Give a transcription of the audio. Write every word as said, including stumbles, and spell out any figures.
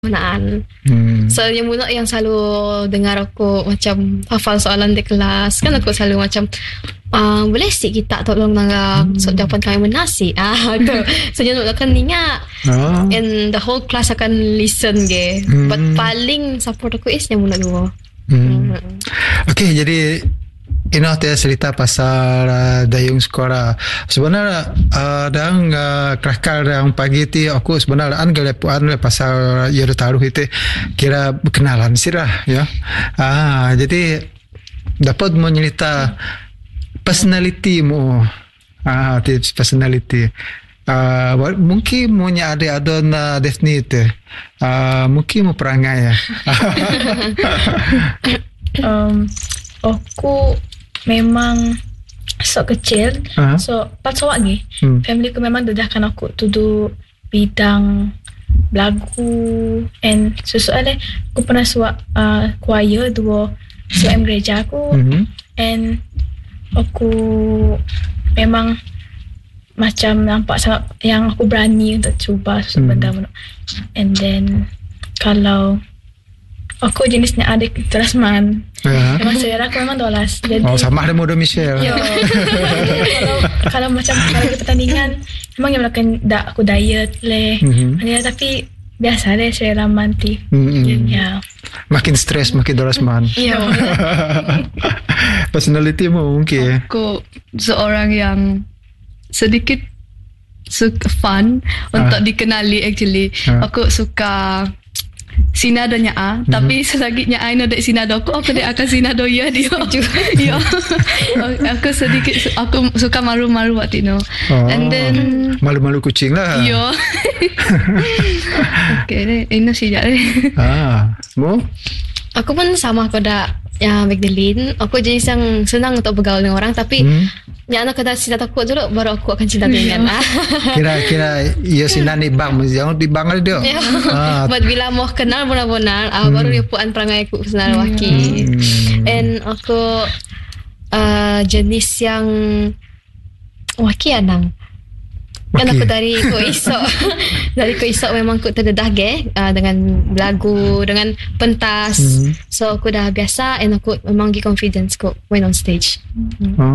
Manaan. Hmm. So yang mula yang selalu dengar aku macam hafal soalan di kelas, kan aku selalu macam uh, boleh sikit kita tolong nangga hmm. so jawapan kami menasi. Ah tu. So jangan akan ingat. Oh. And the whole class akan listen ge. Hmm. But paling support aku is yang mula dua. Hmm. Hmm. Okay, jadi Ino dia cerita pasal uh, dayung sekolah. Sebenarnya uh, dan uh, kelakar yang pagi ti aku sebenarnya an gelepuan le pasal ya taruh itu kira berkenalan sih lah ya. Ah jadi dapat mau cerita personality mu. Ah tips personality. Uh, mungkin mau ada ada na definite. Uh, mungkin mau perangai ya. um, aku memang sok kecil, uh-huh. so pas awak ni, hmm. family aku memang dedahkan aku tudu bidang lagu and sesuatu. Aku pernah suat uh, choir dua S M gereja aku, uh-huh. and aku memang macam nampak sangat yang aku berani untuk cuba sesuatu benda. Hmm. And then kalau aku jenisnya adik Terasman. Uh-huh. Memang selera aku memang dolas. Jadi, oh, sama ada Modo Michelle. Yo. kalau, kalau macam kalau di pertandingan, memang yang melakukan da, aku diet leh. Mm-hmm. Ya, tapi biasa deh selera manti. Mm-hmm. Ya. Makin stres, makin dolas man. Iya. Personality mu mungkin. Aku seorang yang sedikit suka fun uh. untuk dikenali actually. Uh. Aku suka sinado nya a, mm-hmm. tapi selagi nya a no dek sinado aku, aku dek akan sinado ya dia. Ya. Aku sedikit aku suka malu-malu waktu itu. Oh, and then malu-malu kucing lah. Ya. Okay deh, ini sih jadi. Ah, mu? Aku pun sama aku dah ya Magdalene. Aku jenis yang senang untuk bergaul dengan orang, tapi hmm. yang anak kata cinta takut dulu baru aku akan cinta dengan. Kira-kira ia sinda ni bang, jangan di bang dia. Ah. But bila mau kenal benar-benar, ah, hmm. baru dia puan perangai aku senang laki. Hmm. And aku uh, jenis yang waki anang. Kan aku dari Ko Isok dari Ko Isok memang aku terdedah ge uh, dengan lagu, dengan pentas. Mm-hmm. So aku dah biasa and aku memang gi confidence ko when on stage. Mm-hmm. Oh.